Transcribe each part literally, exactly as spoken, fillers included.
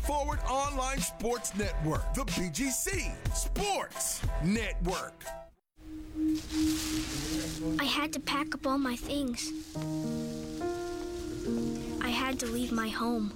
Forward Online Sports Network, the B G C Sports Network. I had to pack up all my things. I had to leave my home.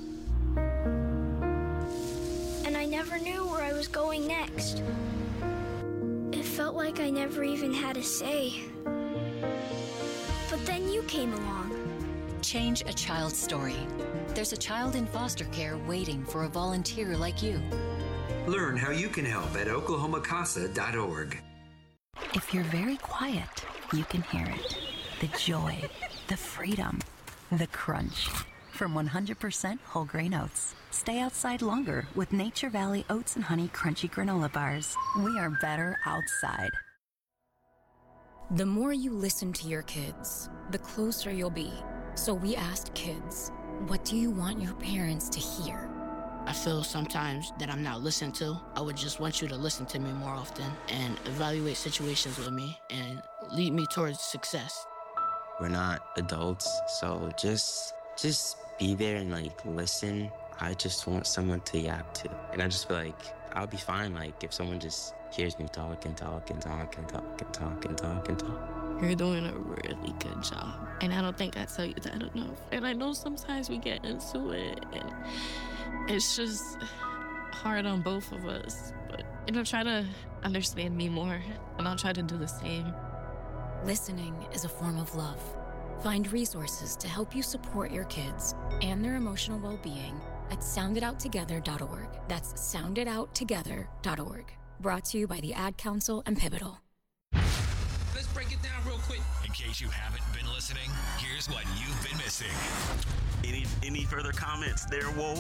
And I never knew where I was going next. It felt like I never even had a say. But then you came along. Change a child's story. There's a child in foster care waiting for a volunteer like you. Learn how you can help at oklahoma casa dot org. If you're very quiet, you can hear it. The joy, the freedom, the crunch. From one hundred percent whole grain oats. Stay outside longer with Nature Valley Oats and Honey Crunchy Granola Bars. We are better outside. The more you listen to your kids, the closer you'll be. So we asked kids, what do you want your parents to hear? I feel sometimes that I'm not listened to. I would just want you to listen to me more often and evaluate situations with me and lead me towards success. We're not adults, so just just be there and like listen. I just want someone to yap to. And I just feel like I'll be fine like if someone just hears me talk and talk and talk and talk and talk and talk and talk. You're doing a really good job. And I don't think I tell you that enough. And I know sometimes we get into it and it's just hard on both of us. But, you know, try to understand me more and I'll try to do the same. Listening is a form of love. Find resources to help you support your kids and their emotional well-being at sound it out together dot org. That's sound it out together dot org. Brought to you by the Ad Council and Pivotal. Let's break it down real quick. In case you haven't been listening, here's what you've been missing. Any any further comments there, Woe?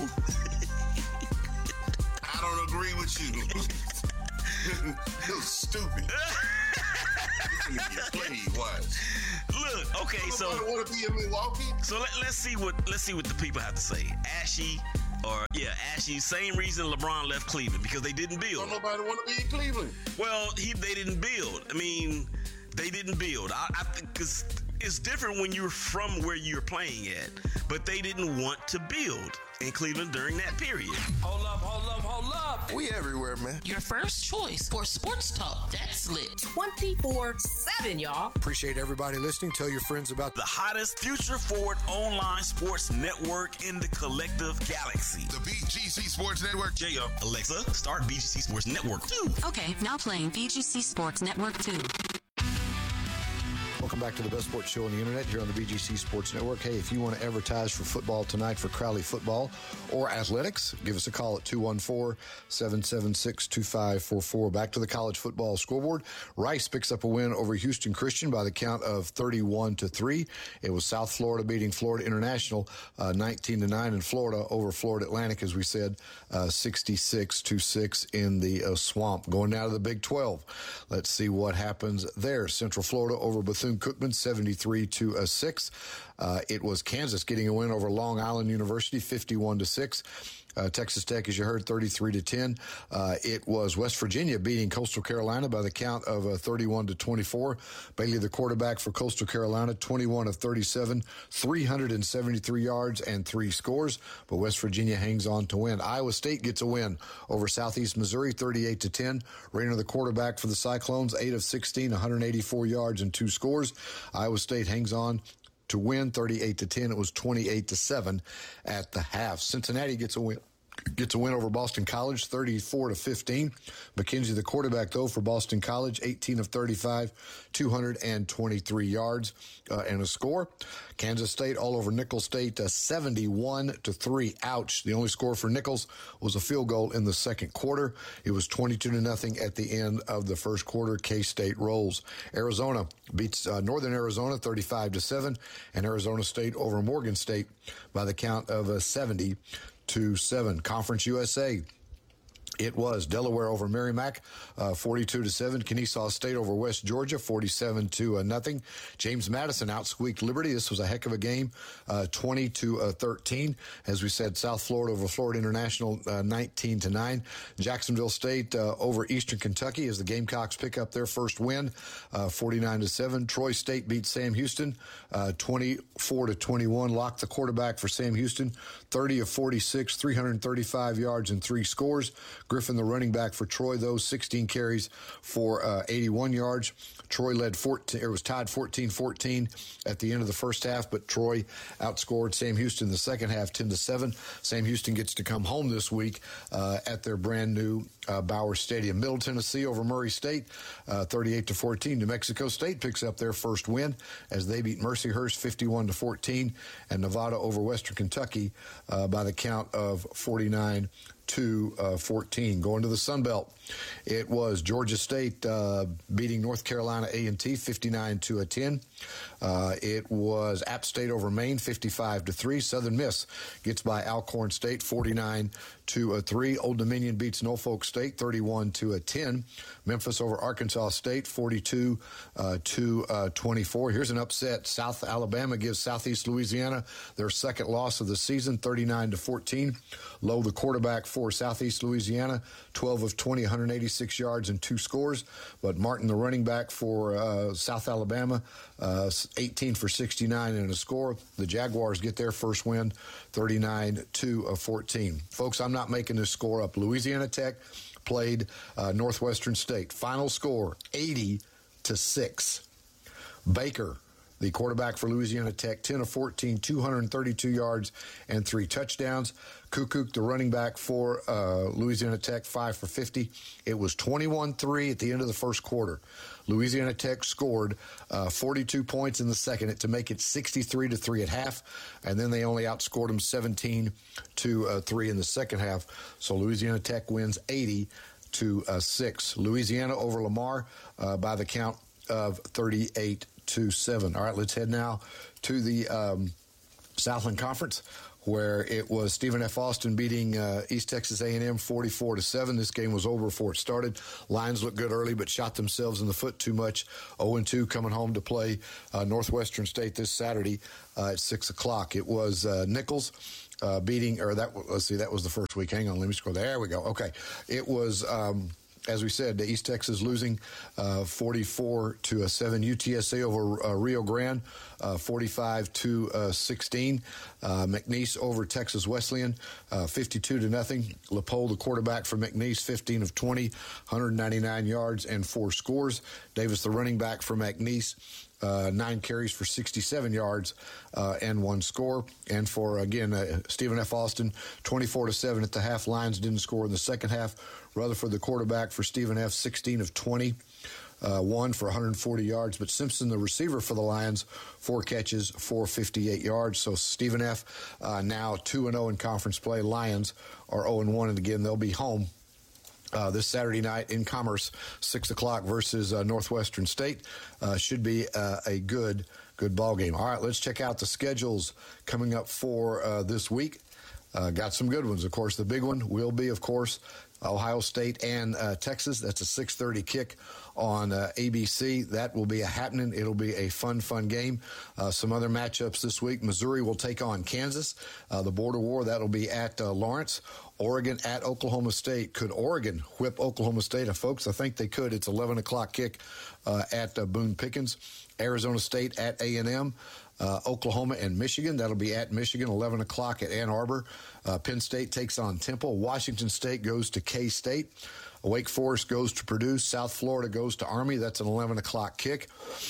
I don't agree with you. You're stupid. Look, okay, so want to be in Milwaukee. So let, let's see what let's see what the people have to say. Ashy, or yeah, Ashy. Same reason LeBron left Cleveland, because they didn't build. Don't nobody want to be in Cleveland. Well, he they didn't build. I mean, they didn't build. I, I think because it's different when you're from where you're playing at, but they didn't want to build in Cleveland during that period. Hold up, hold up, hold up. We everywhere, man. Your first choice for sports talk. That's lit. twenty-four seven, y'all. Appreciate everybody listening. Tell your friends about the hottest future forward online sports network in the collective galaxy. The B G C Sports Network. J O. Alexa, start B G C Sports Network two. Okay, now playing B G C Sports Network two. Welcome back to the best sports show on the internet here on the B G C Sports Network. Hey, if you want to advertise for football tonight for Crowley football or athletics, give us a call at two one four, seven seven six, two five four four. Back to the college football scoreboard. Rice picks up a win over Houston Christian by the count of thirty-one to three. It was South Florida beating Florida International uh, nineteen to nine, and Florida over Florida Atlantic, as we said, uh, sixty-six to six in the uh, swamp. Going down to the Big twelve. Let's see what happens there. Central Florida over Bethune-Cookman, seventy-three to a six. Uh, it was Kansas getting a win over Long Island University, fifty-one to six. Uh, Texas Tech, as you heard, thirty-three to ten. Uh, it was West Virginia beating Coastal Carolina by the count of uh, thirty-one to twenty-four. Bailey, the quarterback for Coastal Carolina, twenty-one of thirty-seven, three hundred seventy-three yards and three scores. But West Virginia hangs on to win. Iowa State gets a win over Southeast Missouri, thirty-eight to ten. Rayner, the quarterback for the Cyclones, eight of sixteen, one hundred eighty-four yards and two scores. Iowa State hangs on to win thirty-eight to ten. It was twenty-eight to seven at the half. Cincinnati gets a win. Gets a win over Boston College, thirty-four to fifteen. McKenzie, the quarterback, though, for Boston College, eighteen of thirty-five, two hundred twenty-three yards uh, and a score. Kansas State all over Nicholls State, uh, seventy-one to three. Ouch. The only score for Nicholls was a field goal in the second quarter. It was twenty-two to nothing at the end of the first quarter. K-State rolls. Arizona beats uh, Northern Arizona, thirty-five to seven, and Arizona State over Morgan State by the count of uh, seventy to seven. Conference U S A. It was Delaware over Merrimack, uh, forty-two to seven. Kennesaw State over West Georgia, forty-seven to uh, nothing. James Madison outsqueaked Liberty. This was a heck of a game, uh, twenty to thirteen. As we said, South Florida over Florida International, uh, nineteen to nine. Jacksonville State uh, over Eastern Kentucky as the Gamecocks pick up their first win, uh, forty-nine to seven. Troy State beat Sam Houston, uh, twenty-four to twenty-one. Locked the quarterback for Sam Houston, thirty of forty-six, three hundred thirty-five yards and three scores. Griffin, the running back for Troy, those sixteen carries for uh, eighty-one yards. Troy led fourteen, or was tied fourteen fourteen at the end of the first half, but Troy outscored Sam Houston the second half ten to seven. Sam Houston gets to come home this week uh, at their brand new uh, Bauer Stadium. Middle Tennessee over Murray State, uh, thirty-eight to fourteen. New Mexico State picks up their first win as they beat Mercyhurst fifty-one to fourteen, and Nevada over Western Kentucky uh, by the count of forty-nine to fourteen. Going to the Sun Belt, it was Georgia State uh, beating North Carolina A and T fifty-nine to ten. Uh, it was App State over Maine fifty-five to three. Southern Miss gets by Alcorn State forty-nine to three. Old Dominion beats Norfolk State thirty-one to ten. Memphis over Arkansas State forty-two to twenty-four. Here's an upset. South Alabama gives Southeast Louisiana their second loss of the season, thirty-nine to fourteen. Lowe, the quarterback for Southeast Louisiana, twelve of twenty, one hundred eighty-six yards and two scores. But Martin, the running back for uh, South Alabama, uh, eighteen for sixty-nine and a score. The Jaguars get their first win, thirty-nine to fourteen. Folks, I'm not making this score up. Louisiana Tech played uh, Northwestern State. Final score, eighty to six. Baker, the quarterback for Louisiana Tech, ten of fourteen, two hundred thirty-two yards and three touchdowns. Kukuk, the running back for uh, Louisiana Tech, five for fifty. It was twenty-one three at the end of the first quarter. Louisiana Tech scored uh, forty-two points in the second to make it sixty-three to three at half, and then they only outscored them seventeen to three in the second half. So Louisiana Tech wins eighty to six. Louisiana over Lamar uh, by the count of thirty-eight to seven. All right, let's head now to the um, Southland Conference, where it was Stephen F. Austin beating uh, East Texas A and M forty-four to seven. This game was over before it started. Lions looked good early, but shot themselves in the foot too much. oh and two coming home to play uh, Northwestern State this Saturday uh, at six o'clock. It was uh, Nichols uh, beating, or that, let's see, that was the first week. Hang on, let me scroll. There we go. Okay. It was... Um, As we said, East Texas losing uh, forty-four to seven. U T S A over uh, Rio Grande, uh, forty-five to sixteen. Uh, McNeese over Texas Wesleyan, uh, fifty-two to nothing. LePole, the quarterback for McNeese, fifteen of twenty, one hundred ninety-nine yards and four scores. Davis, the running back for McNeese, Uh, nine carries for sixty-seven yards uh, and one score. And for, again, uh, Stephen F. Austin, twenty-four to seven at the half. Lions didn't score in the second half. Rutherford, the quarterback for Stephen F., sixteen of twenty, uh, one for one hundred forty yards. But Simpson, the receiver for the Lions, four catches for fifty-eight yards. So Stephen F. Uh, now two and oh in conference play. Lions are oh and one, and again, they'll be home Uh, this Saturday night in Commerce, six o'clock versus uh, Northwestern State. Uh, should be uh, a good, good ball game. All right, let's check out the schedules coming up for uh, this week. Uh, got some good ones. Of course, the big one will be, of course, Ohio State and uh, Texas. That's a six thirty kick on uh, A B C. That will be a happening. It'll be a fun, fun game. Uh, some other matchups this week. Missouri will take on Kansas. Uh, the border war, that'll be at uh, Lawrence. Oregon at Oklahoma State. Could Oregon whip Oklahoma State? Uh, folks, I think they could. It's eleven o'clock kick uh, at uh, Boone Pickens. Arizona State at A and M. Uh, Oklahoma and Michigan. That'll be at Michigan, eleven o'clock at Ann Arbor. Uh, Penn State takes on Temple. Washington State goes to K-State. Wake Forest goes to Purdue. South Florida goes to Army. That's an eleven o'clock kick.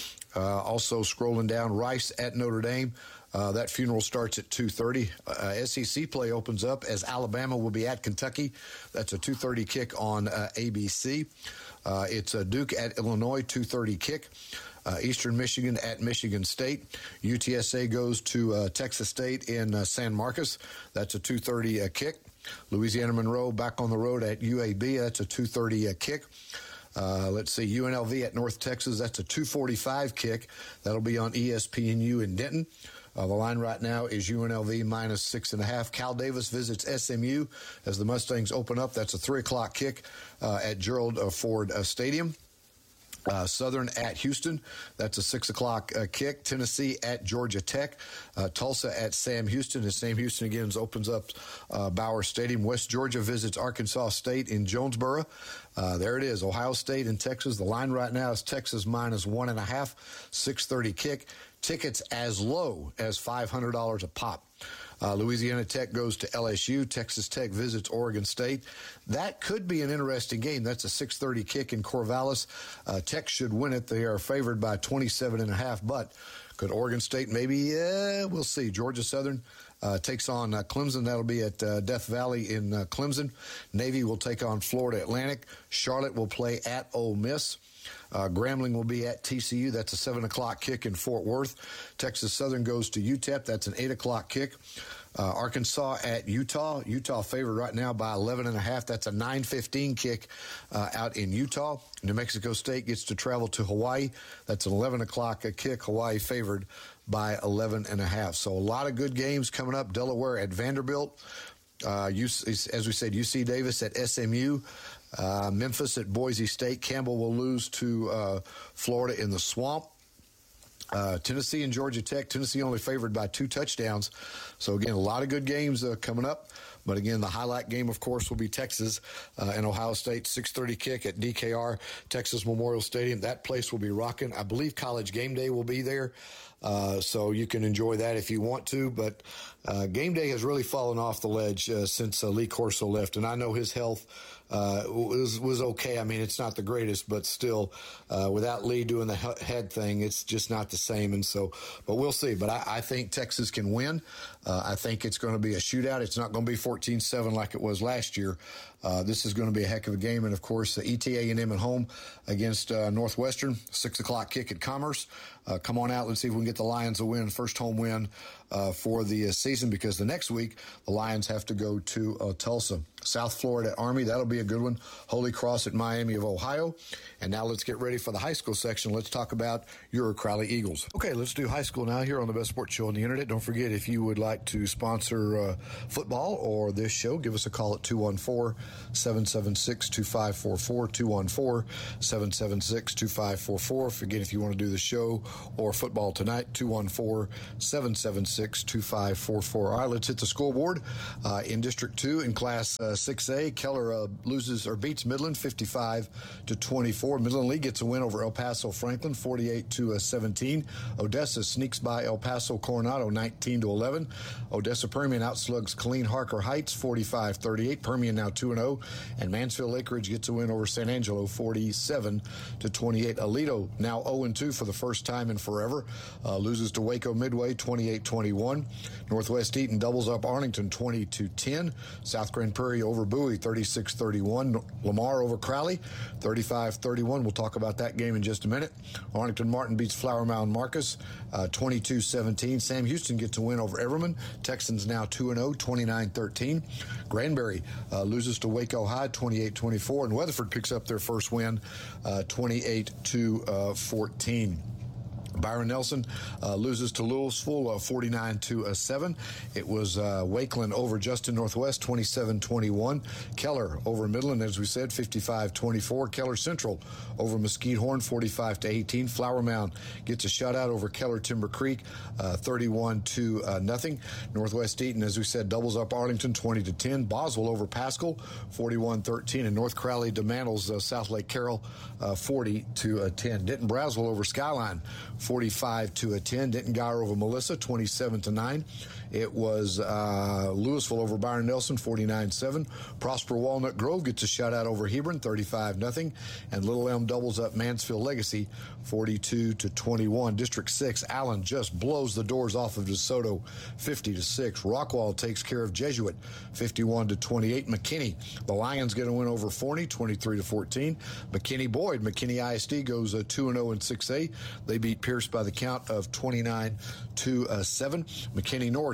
Uh, also scrolling down, Rice at Notre Dame. Uh, that funeral starts at two thirty. Uh, S E C play opens up as Alabama will be at Kentucky. That's a two thirty kick on uh, A B C. Uh, it's a Duke at Illinois, two thirty kick. Uh, Eastern Michigan at Michigan State. U T S A goes to uh, Texas State in uh, San Marcos. That's a two thirty uh, kick. Louisiana Monroe back on the road at U A B. That's a two thirty uh, kick. Uh, let's see, U N L V at North Texas. That's a two forty-five kick. That'll be on E S P N U in Denton. Uh, the line right now is U N L V minus six and a half. Cal Davis visits S M U as the Mustangs open up. That's a three o'clock kick uh, at Gerald uh, Ford uh, Stadium. Uh, Southern at Houston. That's a six o'clock uh, kick. Tennessee at Georgia Tech. Uh, Tulsa at Sam Houston. As Sam Houston again opens up uh, Bauer Stadium. West Georgia visits Arkansas State in Jonesboro. Uh, there it is. Ohio State and Texas. The line right now is Texas minus one and a half. six thirty kick. Tickets as low as five hundred dollars a pop. Uh, Louisiana Tech goes to L S U. Texas Tech visits Oregon State. That could be an interesting game. That's a six thirty kick in Corvallis. Uh, Tech should win it. They are favored by twenty-seven and a half. But could Oregon State maybe? Yeah, we'll see. Georgia Southern uh, takes on uh, Clemson. That'll be at uh, Death Valley in uh, Clemson. Navy will take on Florida Atlantic. Charlotte will play at Ole Miss. Uh, Grambling will be at T C U. That's a seven o'clock kick in Fort Worth. Texas Southern goes to U T E P. That's an eight o'clock kick. Uh, Arkansas at Utah. Utah favored right now by eleven and a half. That's a nine fifteen kick uh, out in Utah. New Mexico State gets to travel to Hawaii. That's an eleven o'clock kick. Hawaii favored by eleven and a half. So a lot of good games coming up. Delaware at Vanderbilt. Uh, U C, as we said, U C Davis at S M U. Uh, Memphis at Boise State. Campbell will lose to uh, Florida in the Swamp. Uh, Tennessee and Georgia Tech. Tennessee only favored by two touchdowns. So, again, a lot of good games uh, coming up. But, again, the highlight game, of course, will be Texas uh, and Ohio State. six thirty kick at D K R, Texas Memorial Stadium. That place will be rocking. I believe College Game Day will be there. Uh, so you can enjoy that if you want to. But uh, Game Day has really fallen off the ledge uh, since uh, Lee Corso left. And I know his health uh, was, was okay. I mean, it's not the greatest, but still, uh, without Lee doing the head thing, it's just not the same. And so, but we'll see. But I, I think Texas can win. Uh, I think it's going to be a shootout. It's not going to be fourteen seven like it was last year. Uh, this is going to be a heck of a game. And, of course, uh, E T A and M at home against uh, Northwestern, six o'clock kick at Commerce. Uh, come on out. Let's see if we can get the Lions a win, first home win uh, for the uh, season, because the next week the Lions have to go to uh, Tulsa. South Florida at Army, that'll be a good one. Holy Cross at Miami of Ohio. And now let's get ready for the high school section. Let's talk about your Crowley Eagles. Okay, let's do high school now here on the best sports show on the internet. Don't forget, if you would like to sponsor uh, football or this show, give us a call at two one four, seven seven six, two five four four, two one four, seven seven six, two five four four. Again, if you want to do the show or football tonight, two one four, seven seven six, two five four four. All right, let's hit the scoreboard. Uh, in District two, in Class uh, six A, Keller uh, loses or beats Midland fifty-five to twenty-four. Midland Lee gets a win over El Paso Franklin forty-eight to seventeen. Odessa sneaks by El Paso Coronado nineteen to eleven. Odessa Permian outslugs Killeen Harker Heights forty-five thirty-eight. Permian now two and oh. And Mansfield Lakeridge gets a win over San Angelo forty-seven to twenty-eight. Alito now oh and two for the first time in forever. Uh, loses to Waco Midway twenty-eight twenty-one. Northwest Eaton doubles up Arlington twenty to ten. South Grand Prairie over Bowie thirty-six thirty-one. Lamar over Crowley thirty-five thirty-one. We'll talk about that game in just a minute. Arlington Martin beats Flower Mound Marcus uh, twenty-two seventeen. Sam Houston gets a win over Everman. Texans now two and oh, twenty-nine thirteen. Granbury uh, loses to Waco High twenty-eight twenty-four. And Weatherford picks up their first win uh, twenty-eight to fourteen. Byron Nelson uh, loses to Louisville uh, forty-nine to seven. It was uh, Wakeland over Justin Northwest twenty-seven twenty-one. Keller over Midland, as we said, fifty-five twenty-four. Keller Central over Mesquite Horn forty-five to eighteen. Flower Mound gets a shutout over Keller Timber Creek uh, thirty-one to nothing. Northwest Eaton, as we said, doubles up Arlington twenty to ten. Boswell over Pascal forty-one thirteen. And North Crowley demantles uh, South Lake Carroll uh, forty to ten. Denton Braswell over Skyline forty-five to ten. Denton Geyer over Melissa twenty-seven to nine. It was uh, Louisville over Byron Nelson forty-nine seven. Prosper Walnut Grove gets a shutout over Hebron thirty-five nothing. And Little Elm doubles up Mansfield Legacy forty-two to twenty-one. District six, Allen just blows the doors off of DeSoto fifty to six. Rockwall takes care of Jesuit fifty-one to twenty-eight. McKinney, the Lions get a win over Forney twenty-three to fourteen. McKinney Boyd, McKinney I S D goes uh, two and oh in six A. They beat Pierce by the count of twenty-nine to seven. McKinney North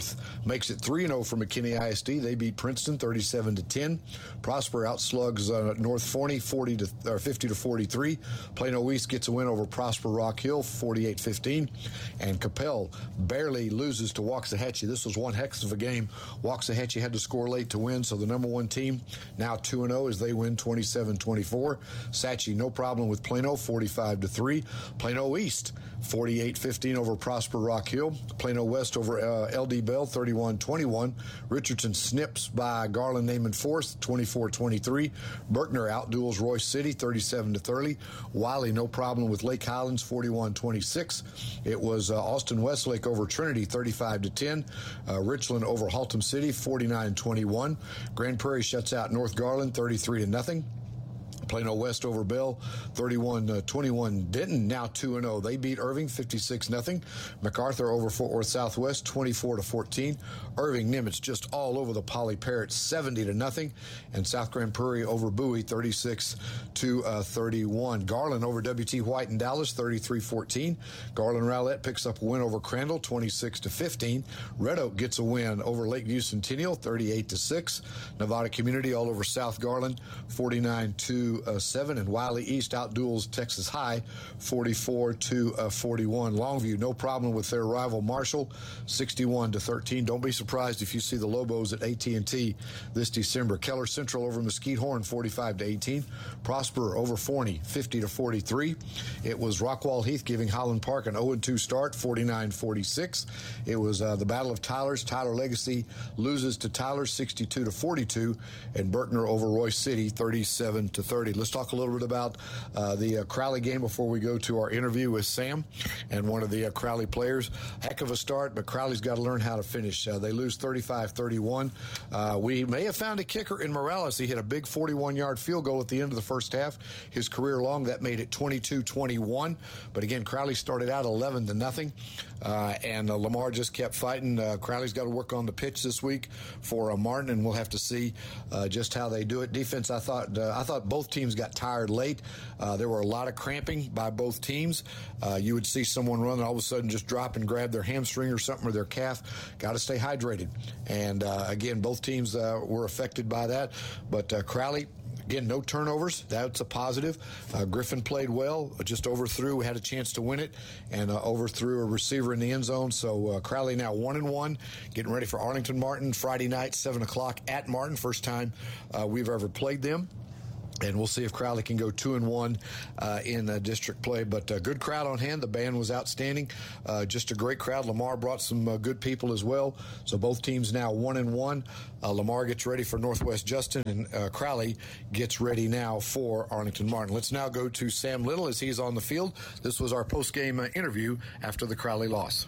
Heath makes it three and oh for McKinney I S D. They beat Princeton thirty-seven to ten. Prosper outslugs uh, North Forney forty to or fifty to forty-three. Plano East gets a win over Prosper Rock Hill forty-eight fifteen. And Capel barely loses to Waxahachie. This was one heck of a game. Waxahachie had to score late to win, so the number one team now two and oh as they win twenty-seven twenty-four. Sachi, no problem with Plano, forty-five to three. Plano East, forty-eight fifteen over Prosper Rock Hill. Plano West over uh, L D Bell, thirty-one twenty-one. Richardson snips by Garland Naaman Force, twenty-four twenty-three. Berkner outduels Royce City, thirty-seven to thirty. Wiley, no problem with Lake Highlands, forty-one twenty-six. It was uh, Austin Westlake over Trinity, thirty-five to ten. Uh, Richland over Haltom City, forty-nine twenty-one. Grand Prairie shuts out North Garland, thirty-three to nothing. Plano West over Bell, thirty-one twenty-one. Denton now two and oh. They beat Irving fifty-six nothing. MacArthur over Fort Worth Southwest, twenty-four to fourteen. Irving Nimitz just all over the Poly Parrot, seventy to nothing. And South Grand Prairie over Bowie, thirty-six to thirty-one. Garland over W T White in Dallas, thirty-three fourteen. Garland Rowlett picks up a win over Crandall, twenty-six to fifteen. Red Oak gets a win over Lakeview Centennial, thirty-eight to six. Nevada Community all over South Garland, forty-nine to seven. And Wiley East outduels Texas High, forty-four to forty-one. Longview, no problem with their rival Marshall, sixty-one to thirteen. Don't be surprised if you see the Lobos at A T and T this December. Keller Central over Mesquite Horn, forty-five to eighteen. Prosper over Forney, fifty to forty-three. It was Rockwall Heath giving Highland Park an oh and two start, forty-nine forty-six. It was uh, the Battle of Tyler's. Tyler Legacy loses to Tyler, sixty-two to forty-two. And Berkner over Royce City, thirty-seven to thirty. Let's talk a little bit about uh, the uh, Crowley game before we go to our interview with Sam and one of the uh, Crowley players. Heck of a start, but Crowley's got to learn how to finish. Uh, they lose thirty-five thirty-one. Uh, we may have found a kicker in Morales. He hit a big forty-one-yard field goal at the end of the first half. His career long, that made it twenty-two twenty-one. But again, Crowley started out eleven to nothing, uh, and uh, Lamar just kept fighting. Uh, Crowley's got to work on the pitch this week for uh, Martin, and we'll have to see uh, just how they do it. Defense, I thought, uh, I thought both teams got tired late. Uh, there were a lot of cramping by both teams. Uh, you would see someone run and all of a sudden just drop and grab their hamstring or something or their calf. Got to stay hydrated. And uh, again, both teams uh, were affected by that. But uh, Crowley, again, no turnovers. That's a positive. Uh, Griffin played well, just overthrew, had a chance to win it, and uh, overthrew a receiver in the end zone. So uh, Crowley now one and one, getting ready for Arlington Martin Friday night, seven o'clock at Martin. First time uh, we've ever played them. And we'll see if Crowley can go two and one uh, in uh, district play. But a good crowd on hand. The band was outstanding. Uh, just a great crowd. Lamar brought some uh, good people as well. So both teams now one and one. Uh, Lamar gets ready for Northwest Justin, and uh, Crowley gets ready now for Arlington Martin. Let's now go to Sam Little as he's on the field. This was our post-game uh, interview after the Crowley loss.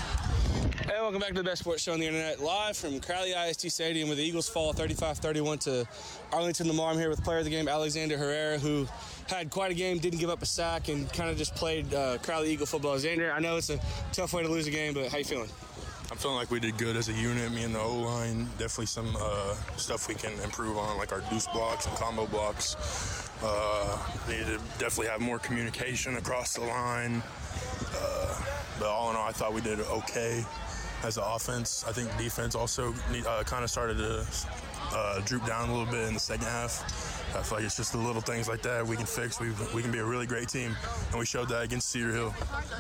Hey, welcome back to the best sports show on the internet, live from Crowley I S D Stadium, where the Eagles fall thirty-five thirty-one to Arlington Lamar. I'm here with player of the game, Alexander Herrera, who had quite a game, didn't give up a sack, and kind of just played uh, Crowley Eagle football. Alexander, I know it's a tough way to lose a game, but how you feeling? I'm feeling like we did good as a unit, me and the O-line. Definitely some uh, stuff we can improve on, like our deuce blocks and combo blocks. Uh, need to definitely have more communication across the line. Uh, but all in all, I thought we did okay as an offense. I think defense also uh, kind of started to uh, droop down a little bit in the second half. I feel like it's just the little things like that we can fix. We we can be a really great team, and we showed that against Cedar Hill.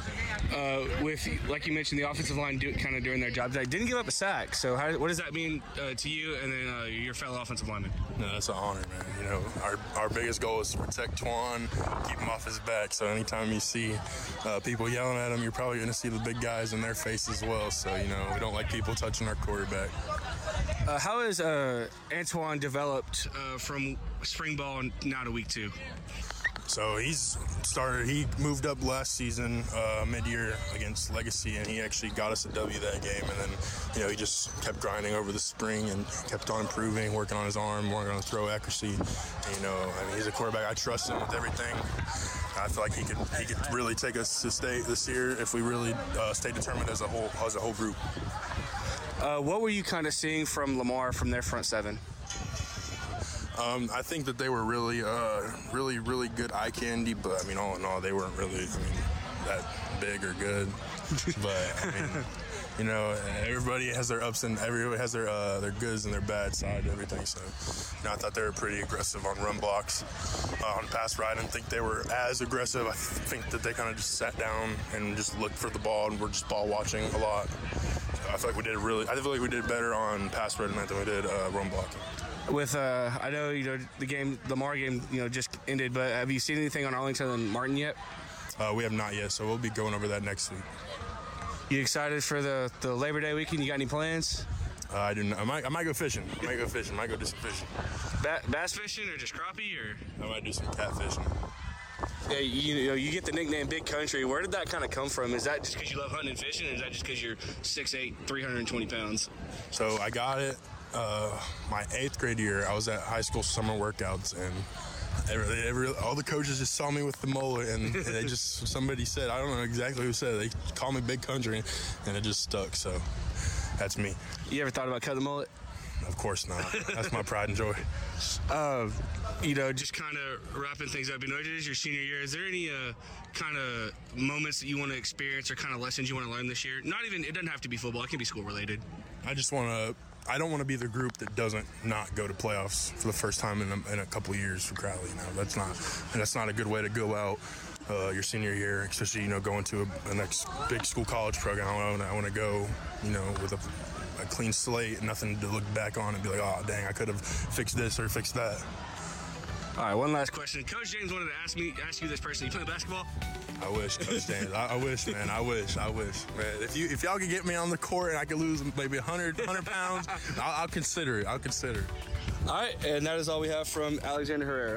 Uh, with, like you mentioned, the offensive line do, kind of doing their job. They didn't give up a sack. So how, what does that mean uh, to you and then uh, your fellow offensive linemen? No, that's an honor, man. You know, our, our biggest goal is to protect Twan, keep him off his back. So anytime you see uh, people yelling at him, you're probably going to see the big guys in their face as well. So, you know, we don't like people touching our quarterback. Uh, how has uh, Antoine developed uh, from spring ball now to week two? So he's started, he moved up last season, uh, mid-year against Legacy, and he actually got us a W that game. And then, you know, he just kept grinding over the spring and kept on improving, working on his arm, working on his throw accuracy. And, you know, I mean, he's a quarterback. I trust him with everything. I feel like he could he could really take us to state this year if we really uh, stay determined as a whole as a whole group. Uh, what were you kind of seeing from Lamar from their front seven? Um, I think that they were really, uh, really, really good eye candy, but I mean, all in all, they weren't really, I mean, that big or good. But I mean, you know, everybody has their ups and everybody has their uh, their goods and their bad side, everything. So, you know, I thought they were pretty aggressive on run blocks. Uh, on pass ride, I didn't think they were as aggressive. I think that they kind of just sat down and just looked for the ball and were just ball watching a lot. So I feel like we did really. I feel like we did better on pass ride tonight than we did uh, run blocking. With uh, I know you know the game, the Lamar game, you know, just ended. But have you seen anything on Arlington and Martin yet? Uh, we have not yet, so we'll be going over that next week. You excited for the, the Labor Day weekend? You got any plans? Uh, I do not. I might. I might go fishing. I might go fishing. I might go do some fishing. Ba- bass fishing or just crappie or? I might do some catfishing. Yeah, you, you know, you get the nickname Big Country. Where did that kind of come from? Is that just because you love hunting and fishing, or is that just because you're six eight, three hundred twenty pounds? So I got it uh, my eighth grade year. I was at high school summer workouts, and every, every, all the coaches just saw me with the mullet, and, and they just, somebody said, I don't know exactly who said it, they called me Big Country, and it just stuck, so that's me. You ever thought about cutting the mullet? Of course not. That's my pride and joy. Uh, you know, just kind of wrapping things up. You know, it is your senior year. Is there any uh, kind of moments that you want to experience or kind of lessons you want to learn this year? Not even, it doesn't have to be football. It can be school related. I just want to, I don't want to be the group that doesn't not go to playoffs for the first time in a, in a couple of years for Crowley. You know, that's not, and that's not a good way to go out uh, your senior year, especially, you know, going to a, a next big school college program. I want to, I want to go, you know, with a, a clean slate, nothing to look back on and be like, oh, dang, I could have fixed this or fixed that. All right, one last question. Coach James wanted to ask me, ask you this personally. You play basketball? I wish, Coach James. I, I wish, man. I wish. I wish, man. If you, if y'all could get me on the court and I could lose maybe one hundred, one hundred pounds, I'll, I'll consider it. I'll consider it. All right, and that is all we have from Alexander Herrera.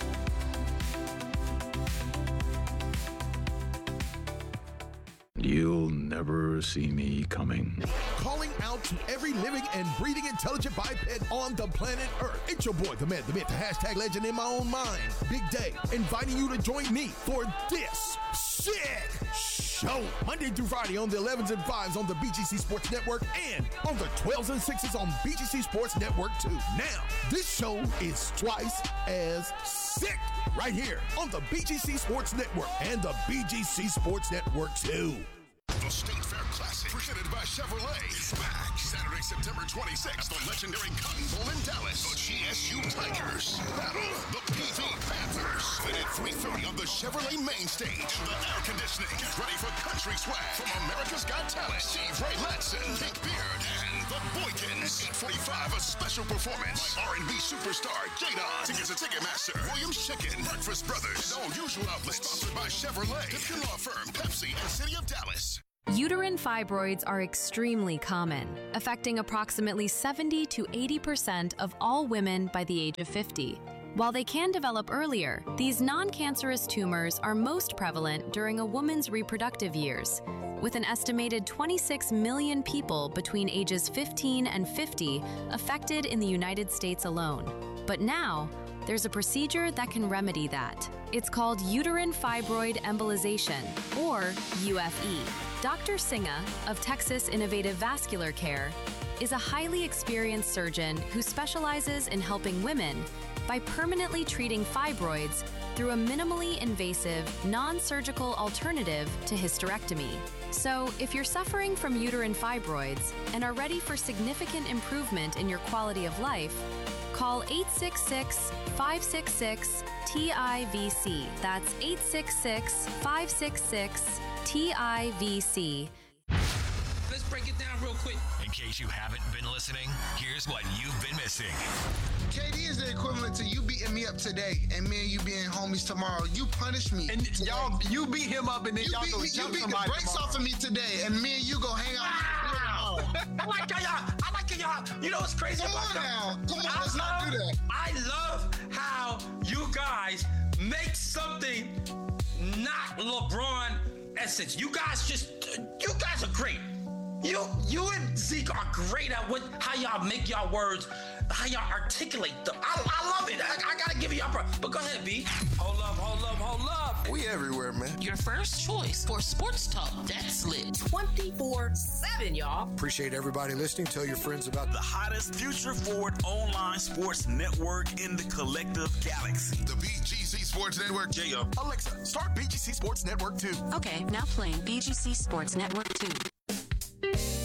You'll never see me coming. Calling out to every living and breathing intelligent biped on the planet Earth. It's your boy, the man, the myth, the hashtag legend in my own mind, Big Day, inviting you to join me for this sick show. Monday through Friday on the elevens and fives on the B G C Sports Network and on the twelves and sixes on B G C Sports Network too. Now, this show is twice as sick right here on the B G C Sports Network and the B G C Sports Network too. The State Fair Classic, presented by Chevrolet, is back Saturday, September twenty-sixth at the legendary Cotton Bowl in Dallas. The G S U Tigers battle the P V Panthers. Then at three thirty on the Chevrolet main stage. In the air conditioning, get ready for country swag from America's Got Talent, Steve Ray Latson, Pink Beard, and the Boykins. eight forty-five, a special performance by R and B superstar Jadon. Tickets at Ticketmaster, Williams Chicken, Breakfast Brothers, and all usual outlets. Sponsored by Chevrolet, Dipkin Law Firm, Pepsi, and City of Dallas. Uterine fibroids are extremely common, affecting approximately seventy to eighty percent of all women by the age of fifty. While they can develop earlier, these non-cancerous tumors are most prevalent during a woman's reproductive years, with an estimated twenty-six million people between ages fifteen and fifty affected in the United States alone. But now, there's a procedure that can remedy that. It's called uterine fibroid embolization, or U F E. Doctor Singa of Texas Innovative Vascular Care is a highly experienced surgeon who specializes in helping women by permanently treating fibroids through a minimally invasive, non-surgical alternative to hysterectomy. So, if you're suffering from uterine fibroids and are ready for significant improvement in your quality of life, call eight six six, five six six, T I V C. That's eight six six, five six six, T I V C. Let's break it down real quick. In case you haven't been listening, here's what you've been missing. K D is the equivalent to you beating me up today and me and you being homies tomorrow. You punish me. And today. y'all, you beat him up and then you y'all beat go me, jump You beat somebody the brakes tomorrow. off of me today and me and you go hang out. Wow. I like how y'all, I like how y'all, you know what's crazy Come about on that? now. Come on, I let's love, not do that. I love how you guys make something not LeBron essence. You guys just, you guys are great. You you and Zeke are great at what how y'all make y'all words, how y'all articulate them. I, I love it. I, I gotta give you y'all pro. But go ahead, B. Hold up, hold up, hold up. We everywhere, man. Your first choice for sports talk that's lit twenty-four seven, y'all. Appreciate everybody listening. Tell your friends about the hottest future forward online sports network in the collective galaxy. The B G C Sports Network. J O. Alexa, start B G C Sports Network two. Okay, now playing B G C Sports Network two.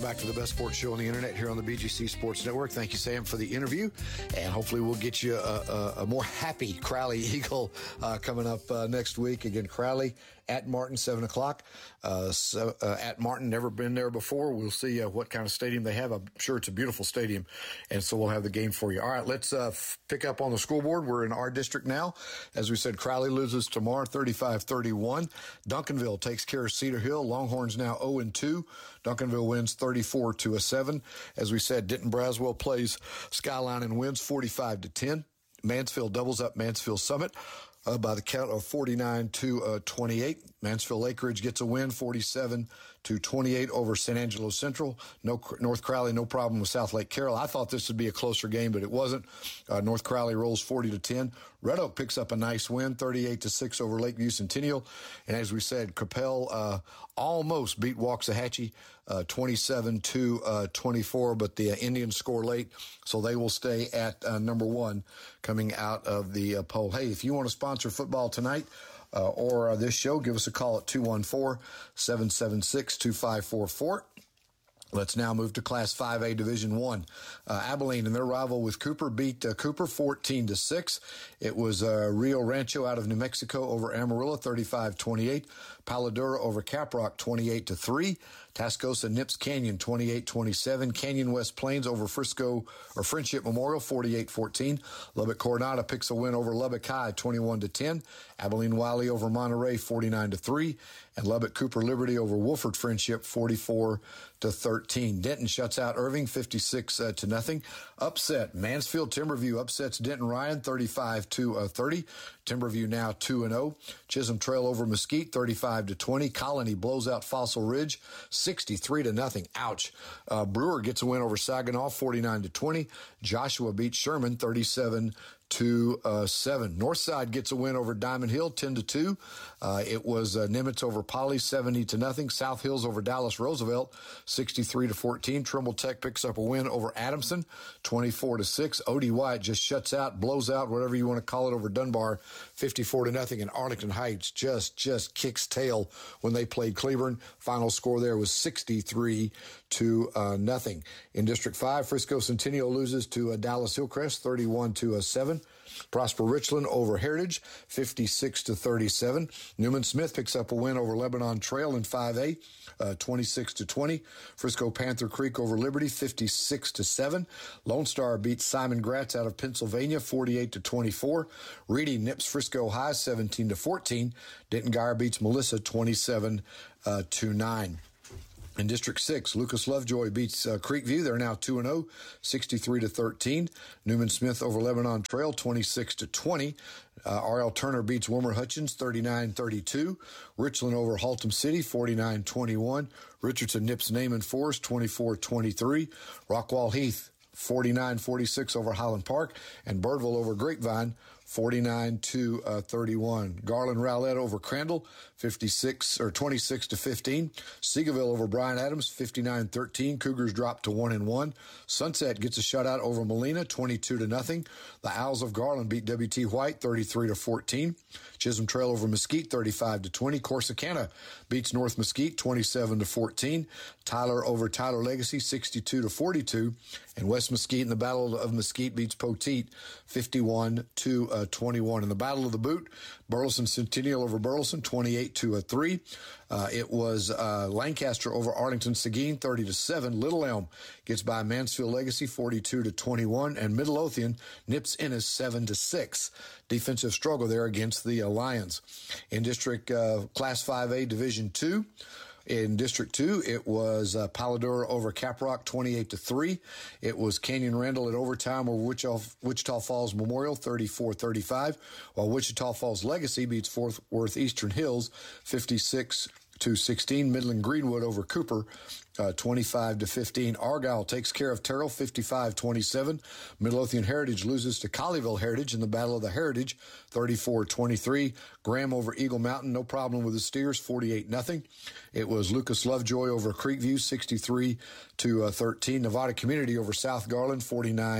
Welcome back to the best sports show on the internet here on the B G C Sports Network. Thank you, Sam, for the interview. And hopefully we'll get you a, a, a more happy Crowley Eagle uh, coming up uh, next week. Again, Crowley at Martin, seven o'clock. Uh, so, uh, at Martin, never been there before. We'll see uh, what kind of stadium they have. I'm sure it's a beautiful stadium, and so we'll have the game for you. All right, let's uh, f- pick up on the scoreboard. We're in our district now. As we said, Crowley loses tomorrow, thirty-five thirty-one. Duncanville takes care of Cedar Hill. Longhorns now oh and two. Duncanville wins thirty-four to a seven. As we said, Denton Braswell plays Skyline and wins forty-five to ten. Mansfield doubles up Mansfield Summit uh, by the count of forty-nine to twenty-eight. Mansfield Lake Ridge gets a win, forty-seven to twenty-eight over San Angelo Central. No North Crowley, no problem with South Lake Carroll. I thought this would be a closer game, but it wasn't. Uh, North Crowley rolls forty to ten. Red Oak picks up a nice win, thirty-eight to six over Lakeview Centennial. And as we said, Capel uh, almost beat Waxahachie uh, twenty-seven to twenty-four, but the uh, Indians score late, so they will stay at uh, number one coming out of the uh, poll. Hey, if you want to sponsor football tonight, Uh, or uh, this show, give us a call at two one four, seven seven six, two five four four. Let's now move to Class five A Division One. Uh, Abilene and their rival with Cooper beat uh, Cooper fourteen to six. It was uh, Rio Rancho out of New Mexico over Amarillo, thirty-five twenty-eight. Paladura over Caprock, twenty-eight to three. Tascosa Nips Canyon, twenty-eight twenty-seven. Canyon West Plains over Frisco or Friendship Memorial, forty-eight fourteen. Lubbock Coronado picks a win over Lubbock High, twenty-one to ten. Abilene Wiley over Monterey, forty-nine to three. And Lubbock Cooper Liberty over Wolford Friendship, forty-four to thirteen. Denton shuts out Irving, fifty-six uh, to nothing. Upset Mansfield Timberview upsets Denton Ryan, thirty-five to thirty. Timberview now two and oh. Chisholm Trail over Mesquite, thirty-five to twenty. Colony blows out Fossil Ridge, sixty-three to nothing. Ouch. Uh, Brewer gets a win over Saginaw, forty-nine to twenty. Joshua beats Sherman, thirty-seven to seven. Northside gets a win over Diamond Hill, ten to two. Uh, it was uh, Nimitz over Poly, seventy to nothing. South Hills over Dallas Roosevelt, sixty-three to fourteen. Trimble Tech picks up a win over Adamson, twenty-four to six. O D White just shuts out, blows out, whatever you want to call it, over Dunbar, fifty-four to nothing. And Arlington Heights just just kicks tail when they played Cleburne. Final score there was sixty-three to nothing. In District five, Frisco Centennial loses to uh, Dallas Hillcrest, thirty-one to seven. Prosper Richland over Heritage, fifty-six to thirty-seven. Newman Smith picks up a win over Lebanon Trail in five A, uh, twenty-six to twenty. Frisco Panther Creek over Liberty, fifty-six to seven. Lone Star beats Simon Gratz out of Pennsylvania, forty-eight to twenty-four. Reedy nips Frisco High, seventeen to fourteen. Denton Guyer beats Melissa, twenty-seven to nine. In District six, Lucas Lovejoy beats uh, Creekview. They're now two and oh, sixty-three to thirteen. Newman Smith over Lebanon Trail, twenty-six to twenty. Uh, R L Turner beats Wilmer Hutchins, thirty-nine thirty-two. Richland over Haltom City, forty-nine twenty-one. Richardson nips Naaman Forest, twenty-four twenty-three. Rockwall Heath, forty-nine forty-six over Highland Park. And Birdville over Grapevine, forty-nine to thirty-one. Garland Rowlett over Crandall, fifty-six or twenty-six to fifteen. Seagoville over Bryan Adams, fifty-nine thirteen. Cougars drop to one and one. Sunset gets a shutout over Molina, twenty-two to nothing. The Owls of Garland beat W T White, thirty-three to fourteen. Chisholm Trail over Mesquite, thirty-five to twenty. Corsicana beats North Mesquite, twenty-seven to fourteen. Tyler over Tyler Legacy, sixty-two to forty-two. And West Mesquite in the Battle of Mesquite beats Poteet, fifty-one to twenty-one. In the Battle of the Boot, Burleson Centennial over Burleson, twenty-eight to three. Uh, it was uh, Lancaster over Arlington Seguin, thirty to seven. Little Elm gets by Mansfield Legacy, forty-two to twenty-one. And Midlothian nips Ennis, seven to six. Defensive struggle there against the uh, Lions. In District uh, Class five A Division two, in District two, it was uh, Paladura over Caprock, twenty-eight to three. It was Canyon Randall at overtime over Wichita, Wichita Falls Memorial, thirty-four thirty-five, while Wichita Falls Legacy beats Fort Worth Eastern Hills, fifty-six to sixteen. Midland Greenwood over Cooper, uh, twenty-five to fifteen. Argyle takes care of Terrell, fifty-five twenty-seven. Midlothian Heritage loses to Colleyville Heritage in the Battle of the Heritage, thirty-four twenty-three. Graham over Eagle Mountain, no problem with the Steers, forty-eight nothing. It was Lucas Lovejoy over Creekview, sixty-three to thirteen. Nevada Community over South Garland, forty-nine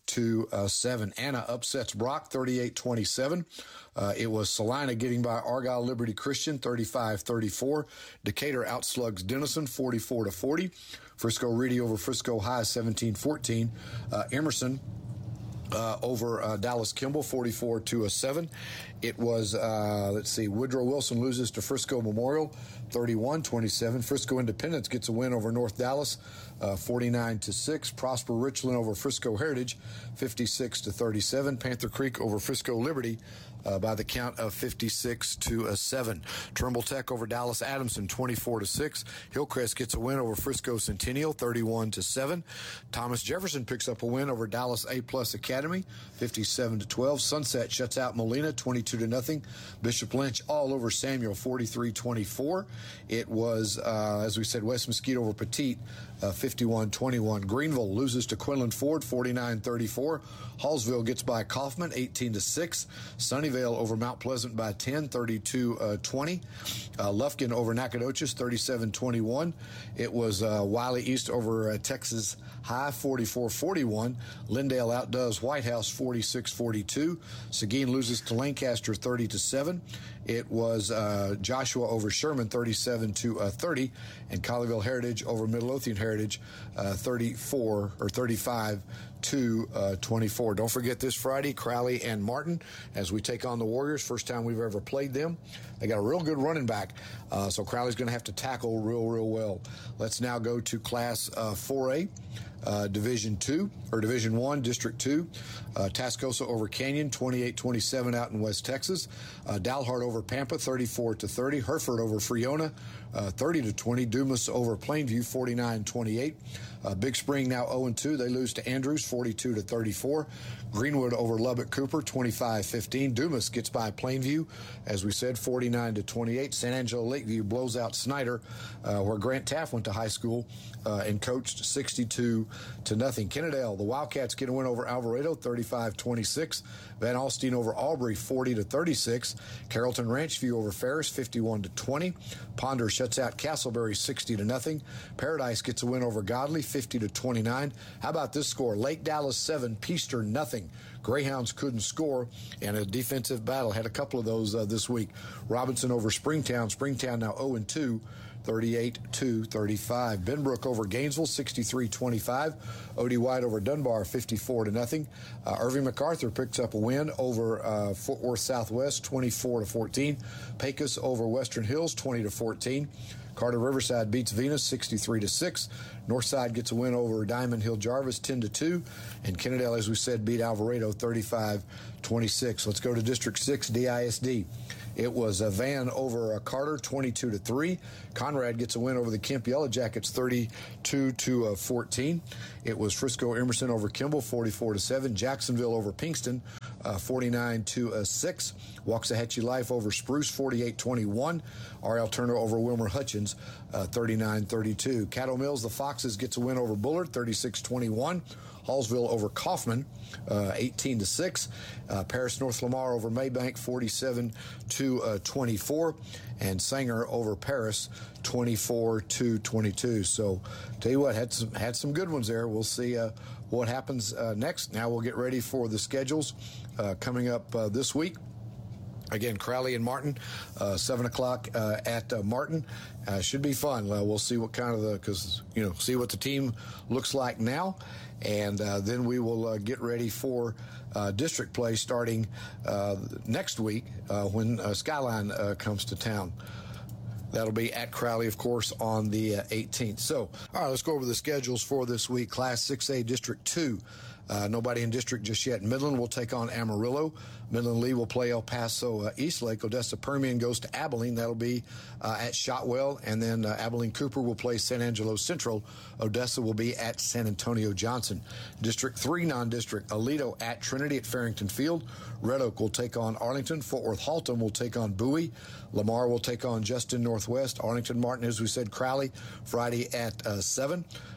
to uh, seven. Anna upsets Brock thirty-eight twenty-seven. Uh, it was Salina getting by Argyle Liberty Christian thirty-five thirty-four. Decatur outslugs Denison forty-four to forty. Frisco Reedy over Frisco High seventeen fourteen. Uh, Emerson Uh, over uh, Dallas Kimball, forty-four to seven. It was, uh, let's see, Woodrow Wilson loses to Frisco Memorial, thirty-one twenty-seven. Frisco Independence gets a win over North Dallas, uh, forty-nine to six. Prosper Richland over Frisco Heritage, fifty-six to thirty-seven. Panther Creek over Frisco Liberty, Uh, by the count of fifty-six to a seven. Trimble Tech over Dallas Adamson, twenty-four to six. Hillcrest gets a win over Frisco Centennial, thirty-one to seven. Thomas Jefferson picks up a win over Dallas A Plus Academy, fifty-seven to twelve. Sunset shuts out Molina, twenty-two to nothing. Bishop Lynch all over Samuel, forty-three twenty-four. It was, uh, as we said, West Mesquite over Petite, uh, fifty-one twenty-one. Greenville loses to Quinlan Ford, forty-nine thirty-four. Hallsville gets by Kaufman, eighteen to six. Sunnyvale over Mount Pleasant by ten, thirty-two twenty. Uh, Lufkin over Nacogdoches, thirty-seven twenty-one. It was uh, Wiley East over uh, Texas High, forty-four forty-one. Lindale outdoes White House, forty-six forty-two. Seguin loses to Lancaster, thirty to seven. It was uh, Joshua over Sherman, thirty-seven to thirty. And Colleyville Heritage over Midlothian Heritage, uh, thirty-four or thirty-five to twenty-four. Don't forget this Friday, Crowley and Martin, as we take on the Warriors. First time we've ever played them. They got a real good running back, uh, so Crowley's going to have to tackle real, real well. Let's now go to Class uh, four A. Uh, Division two, or Division one, District two. Uh, Tascosa over Canyon, twenty-eight twenty-seven out in West Texas. Uh, Dalhart over Pampa, thirty-four to thirty. Hereford over Friona, uh, thirty to twenty. Dumas over Plainview, forty-nine twenty-eight. Uh, Big Spring now oh and two. They lose to Andrews, forty-two to thirty-four. Greenwood over Lubbock Cooper, twenty-five fifteen. Dumas gets by Plainview, as we said, forty-nine to twenty-eight. San Angelo Lakeview blows out Snyder, uh, where Grant Taft went to high school uh, and coached, sixty-two to nothing. Kennedale, the Wildcats get a win over Alvarado, thirty-five twenty-six. Van Alstyne over Albury, forty to thirty-six. Carrollton Ranchview over Ferris, fifty-one to twenty. Ponder shuts out Castleberry, sixty to nothing. Paradise gets a win over Godley, fifty to twenty-nine. How about this score? Lake Dallas seven, Peaster nothing. Greyhounds couldn't score, and a defensive battle. Had a couple of those uh, this week. Robinson over Springtown. Springtown now oh and two. thirty-eight to thirty-five. Benbrook over Gainesville, sixty-three twenty-five. Odie White over Dunbar, fifty-four to nothing. Uh, Irving MacArthur picks up a win over uh, Fort Worth Southwest, twenty-four to fourteen. Pecos over Western Hills, twenty to fourteen. Carter Riverside beats Venus, sixty-three to six. Northside gets a win over Diamond Hill Jarvis, ten to two. And Kennedale, as we said, beat Alvarado, thirty-five twenty-six. Let's go to District six, D I S D. It was a Van over a Carter, twenty-two to three. Conrad gets a win over the Kemp Yellow Jackets, thirty-two to fourteen. It was Frisco Emerson over Kimball, forty-four to seven. Jacksonville over Pinkston, uh, forty-nine to six. Waxahachie Life over Spruce, forty-eight twenty-one. R L Turner over Wilmer Hutchins, uh, thirty-nine thirty-two. Caddo Mills, the Foxes, gets a win over Bullard, thirty-six twenty-one. Hallsville over Kaufman, uh, eighteen to six. Uh, Paris North Lamar over Maybank, forty-seven to twenty-four. And Sanger over Paris, twenty-four to twenty-two. So, tell you what, had some had some good ones there. We'll see uh, what happens uh, next. Now we'll get ready for the schedules uh, coming up uh, this week. Again, Crowley and Martin, uh, seven o'clock uh, at uh, Martin. Uh, should be fun. Uh, we'll see what kind of the, because, you know, see what the team looks like now. And uh, then we will uh, get ready for uh, district play starting uh, next week uh, when uh, Skyline uh, comes to town. That'll be at Crowley, of course, on the uh, eighteenth. So, all right, let's go over the schedules for this week. Class six A, District two. Uh, nobody in district just yet. Midland will take on Amarillo. Midland Lee will play El Paso uh, Eastlake. Odessa Permian goes to Abilene. That'll be uh, at Shotwell. And then uh, Abilene Cooper will play San Angelo Central. Odessa will be at San Antonio Johnson. District three non-district. Aledo at Trinity at Farrington Field. Red Oak will take on Arlington. Fort Worth Haltom will take on Bowie. Lamar will take on Justin Northwest. Arlington Martin, as we said, Crowley, Friday at uh, seven.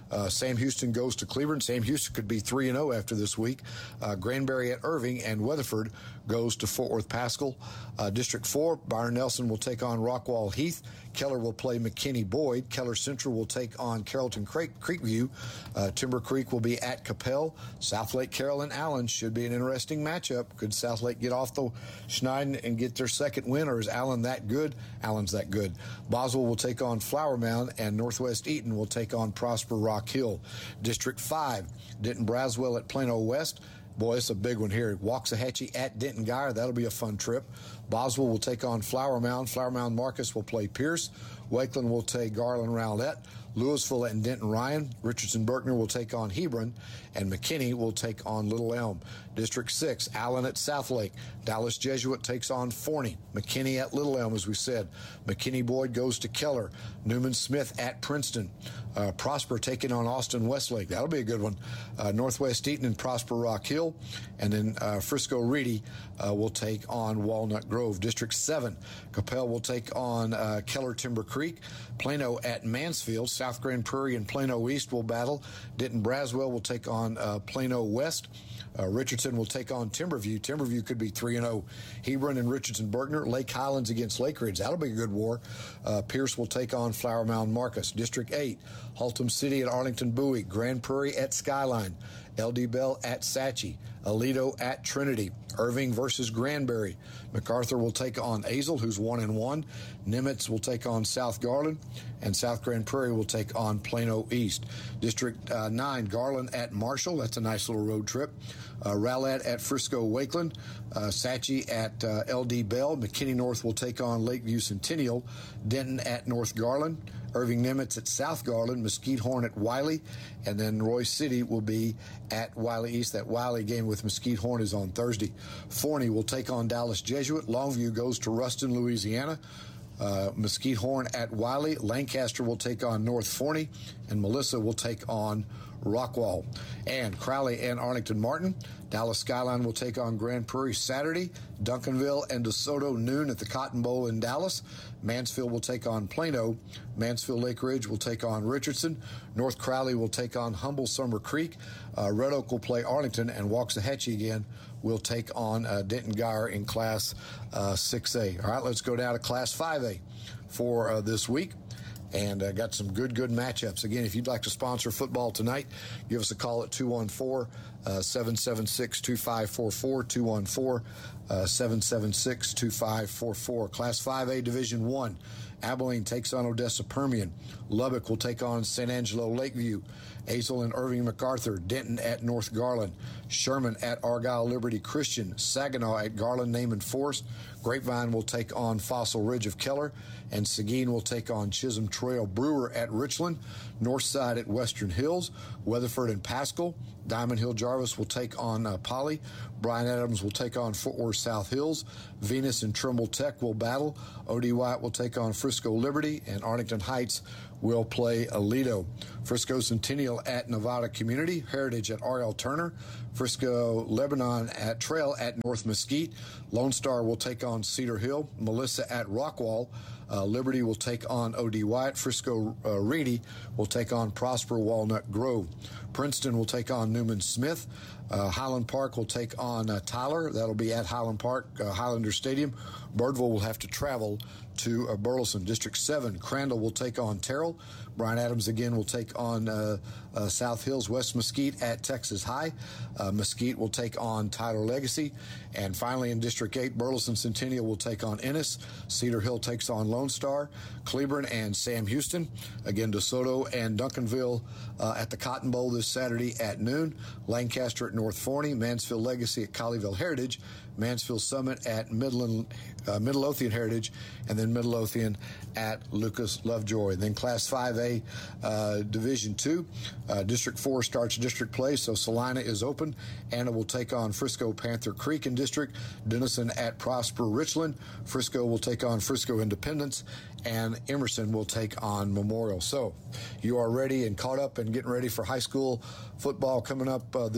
Uh, Sam Houston goes to Cleveland. Sam Houston could be three and oh after this week. Uh, Granbury at Irving, and Weatherford goes to Fort Worth Pascal. Uh, District four, Byron Nelson will take on Rockwall Heath. Keller will play McKinney Boyd. Keller Central will take on Carrollton Creek, Creekview. Uh, Timber Creek will be at Capel. Southlake, Carroll, and Allen should be an interesting matchup. Could Southlake get off the Schneiden and get their second win, or is Allen that good? Allen's that good. Boswell will take on Flower Mound, and Northwest Eaton will take on Prosper Rock Hill. District five, Denton Braswell at Plano West. Boy, it's a big one here. Waxahachie at Denton Guyer. That'll be a fun trip. Boswell will take on Flower Mound. Flower Mound Marcus will play Pierce. Wakeland will take Garland Rowlett. Louisville and Denton Ryan. Richardson Berkner will take on Hebron. And McKinney will take on Little Elm. District six, Allen at Southlake. Dallas Jesuit takes on Forney. McKinney at Little Elm, as we said. McKinney Boyd goes to Keller. Newman Smith at Princeton. Uh, Prosper taking on Austin Westlake. That'll be a good one. Uh, Northwest Eaton and Prosper Rock Hill. And then uh, Frisco Reedy uh, will take on Walnut Grove. District seven, Capel will take on uh, Keller Timber Creek. Plano at Mansfield. South Grand Prairie and Plano East will battle. Denton Braswell will take on uh, Plano West. Uh, Richardson will take on Timberview. Timberview could be three and oh. Hebron and Richardson Berkner. Lake Highlands against Lake Ridge. That'll be a good war. Uh, Pierce will take on Flower Mound Marcus. District eight, Haltom City at Arlington Bowie. Grand Prairie at Skyline. L D Bell at Saatchi. Aledo at Trinity. Irving versus Granbury. MacArthur will take on Azle, who's one and one. Nimitz will take on South Garland, and South Grand Prairie will take on Plano East. District uh, nine, Garland at Marshall. That's a nice little road trip. Uh, Rowlett at Frisco Wakeland. Uh, Saatchi at uh, L D Bell. McKinney North will take on Lakeview Centennial. Denton at North Garland. Irving Nimitz at South Garland. Mesquite Horn at Wiley. And then Royce City will be at Wiley East. That Wiley game with Mesquite Horn is on Thursday. Forney will take on Dallas Jesuit. Longview goes to Ruston, Louisiana. Uh, Mesquite Horn at Wiley. Lancaster will take on North Forney. And Melissa will take on Rockwall. And Crowley and Arlington Martin. Dallas Skyline will take on Grand Prairie Saturday. Duncanville and DeSoto noon at the Cotton Bowl in Dallas. Mansfield will take on Plano. Mansfield Lake Ridge will take on Richardson. North Crowley will take on Humble Summer Creek. Uh, Red Oak will play Arlington, and Waxahachie again will take on uh, Denton Guyer in Class uh, six A. All right, let's go down to Class five A for uh, this week. And uh, got some good, good matchups. Again, if you'd like to sponsor football tonight, give us a call at two one four, seven seven six, two five four four, two one four, seven seven six, two five four four. Class five A Division one, Abilene takes on Odessa Permian. Lubbock will take on San Angelo Lakeview. Azle and Irving MacArthur. Denton at North Garland. Sherman at Argyle Liberty Christian. Saginaw at Garland Naaman Forest. Grapevine will take on Fossil Ridge of Keller. And Seguin will take on Chisholm Trail Brewer at Richland. Northside at Western Hills. Weatherford and Pascal. Diamond Hill Jarvis will take on uh, Poly. Bryan Adams will take on Fort Worth South Hills. Venus and Trimble Tech will battle. O D White will take on Frisco Liberty. And Arlington Heights will play Aledo. Frisco Centennial at Nevada Community. Heritage at R L Turner. Frisco Lebanon at Trail at North Mesquite. Lone Star will take on Cedar Hill. Melissa at Rockwall. Uh, Liberty will take on O D White. Frisco uh, Reedy will take on Prosper Walnut Grove. Princeton will take on Newman Smith. Uh, Highland Park will take on uh, Tyler. That'll be at Highland Park, uh, Highlander Stadium. Birdville will have to travel to uh, Burleson. District seven, Crandall will take on Terrell. Bryan Adams again will take on uh, uh, South Hills. West Mesquite at Texas High. Uh, Mesquite will take on Tyler Legacy. And finally in District eight, Burleson Centennial will take on Ennis. Cedar Hill takes on Lone Star. Cleburne and Sam Houston. Again, DeSoto and Duncanville uh, at the Cotton Bowl this Saturday at noon. Lancaster at North Forney. Mansfield Legacy at Colleyville Heritage. Mansfield Summit at Midland, uh, Midlothian Heritage, and then Midlothian at Lucas Lovejoy. And then Class five A uh, Division two, uh, District four starts district play, so Salina is open. Anna will take on Frisco Panther Creek in district. Denison at Prosper Richland. Frisco will take on Frisco Independence, and Emerson will take on Memorial. So you are ready and caught up and getting ready for high school football coming up uh, this week.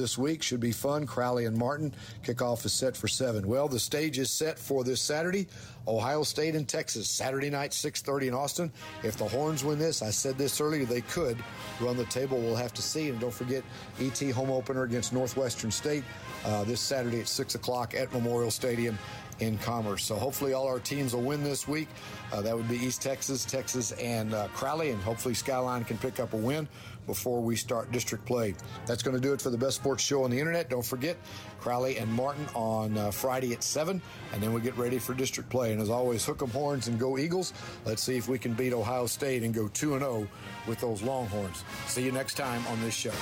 Should be fun. Crowley and Martin. Kickoff is set for seven. Well, the stage is set for this Saturday. Ohio State and Texas, Saturday night, six thirty in Austin. If the Horns win this, I said this earlier, they could run the table. We'll have to see. And don't forget, E T home opener against Northwestern State uh, this Saturday at six o'clock at Memorial Stadium in Commerce. So hopefully all our teams will win this week. Uh, that would be East Texas, Texas, and uh, Crowley, and hopefully Skyline can pick up a win before we start district play. That's going to do it for the best sports show on the internet. Don't forget, Crowley and Martin on uh, Friday at seven, and then we get ready for district play. And as always, hook 'em horns and go Eagles. Let's see if we can beat Ohio State and go two and oh with those Longhorns. See you next time on this show.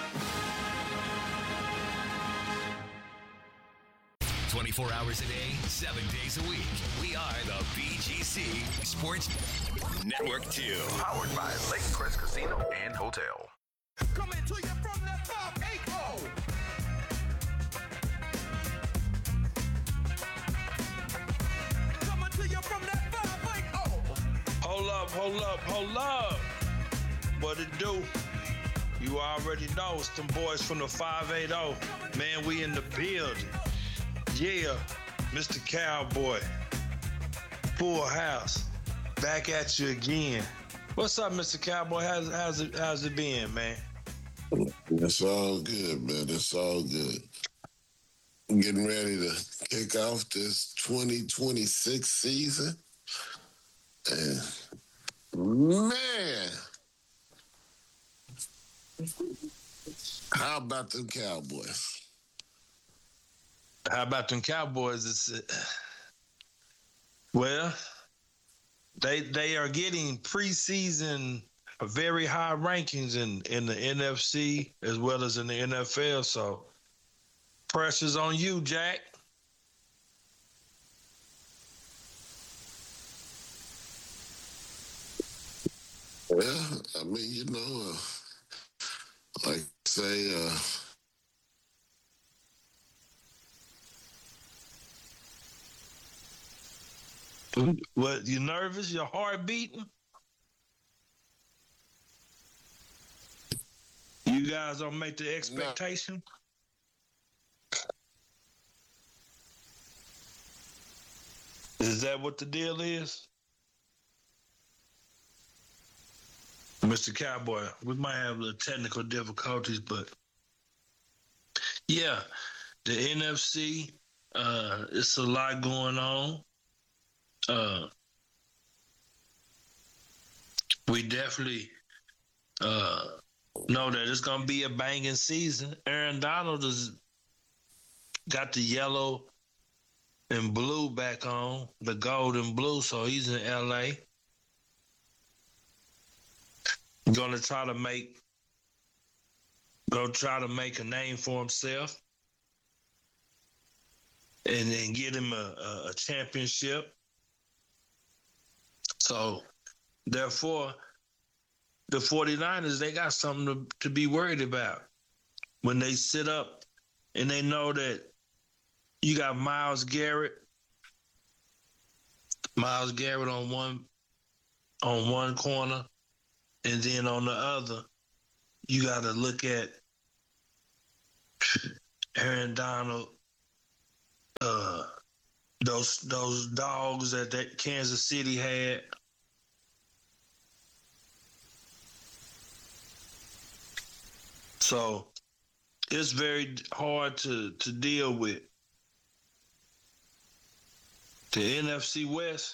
twenty-four hours a day, seven days a week. We are the B G C Sports Network two. Powered by Lake Crest Casino and Hotel. Coming to you from that five eight oh. Coming to you from that five eight oh. Hold up, hold up, hold up. What it do? You already know it's them boys from the five eight oh. Man, we in the building. Yeah, Mister Cowboy. Full house. Back at you again. What's up, Mister Cowboy? How's, how's, it, how's it been, man? It's all good, man. It's all good. I'm getting ready to kick off this twenty twenty-six season. And, man, how about them Cowboys? How about them Cowboys? It's, uh, well, they they are getting preseason very high rankings in, in the N F C as well as in the N F L. So pressure's on you, Jack. Well, I mean, you know, uh, like say, uh, what, you nervous? Your heart beating? You guys don't make the expectation? No. Is that what the deal is? Mister Cowboy, we might have a little technical difficulties, but yeah, the N F C, uh, it's a lot going on. Uh, we definitely uh, know that it's going to be a banging season. Aaron Donald has got the yellow and blue back on, the gold and blue, so he's in L A. Going to try to make, going to try to make a name for himself, and then get him a, a championship. So, therefore, the 49ers, they got something to, to be worried about. When they sit up and they know that you got Myles Garrett, Myles Garrett on one on one corner, and then on the other, you got to look at Aaron Donald, uh, those those dogs that, that Kansas City had. So it's very hard to, to deal with. The N F C West,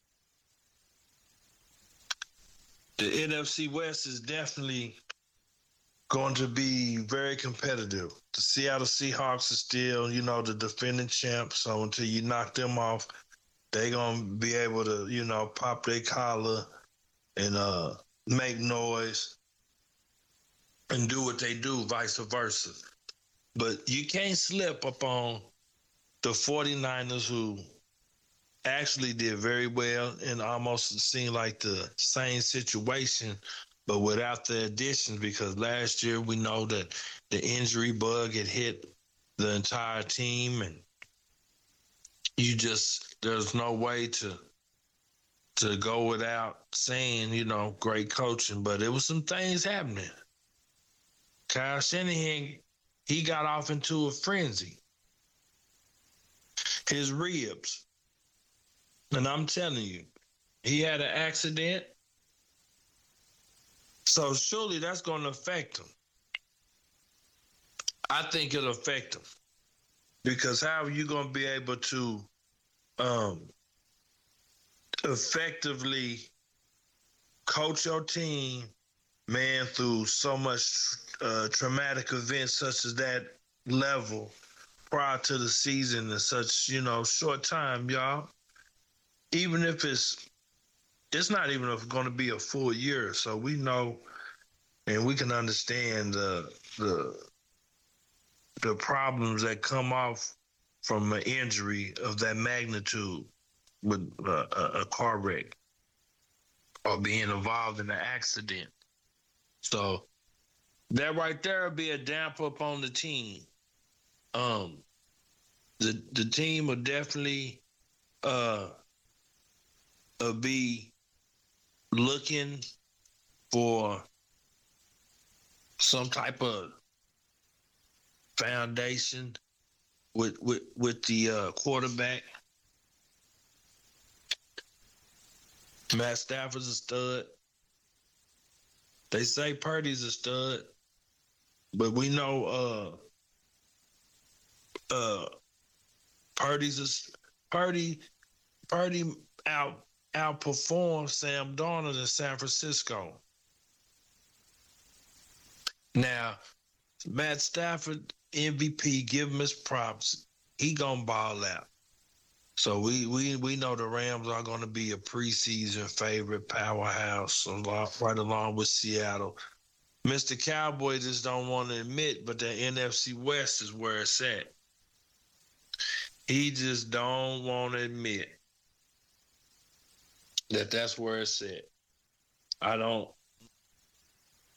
the N F C West is definitely going to be very competitive. The Seattle Seahawks are still, you know, the defending champs. So until you knock them off, they're going to be able to, you know, pop their collar and uh, make noise and do what they do, vice versa. But you can't slip up on the 49ers, who actually did very well and almost seemed like the same situation, but without the additions, because last year we know that the injury bug had hit the entire team, and you just, there's no way to to go without saying, you know, great coaching. But it was some things happening. Kyle Shanahan, he got off into a frenzy. His ribs. And I'm telling you, he had an accident. So surely that's going to affect him. I think it'll affect him. Because how are you going to be able to um, effectively coach your team, man, through so much uh, traumatic events such as that level prior to the season in such, you know, short time, y'all? Even if it's, it's not even going to be a full year. So we know and we can understand the, the, the problems that come off from an injury of that magnitude with uh, a, a car wreck or being involved in an accident. So that right there will be a damper up on the team. Um, the the team will definitely uh, uh be looking for some type of foundation with with with the uh, quarterback. Matt Stafford's a stud. They say Purdy's a stud, but we know uh, uh, Purdy's a, Purdy Purdy out outperformed Sam Darnold in San Francisco. Now, Matt Stafford, M V P, give him his props. He gonna ball out. So we we we know the Rams are going to be a preseason favorite powerhouse, right along with Seattle. Mister Cowboy just don't want to admit, but the N F C West is where it's at. He just don't want to admit that that's where it's at. I don't.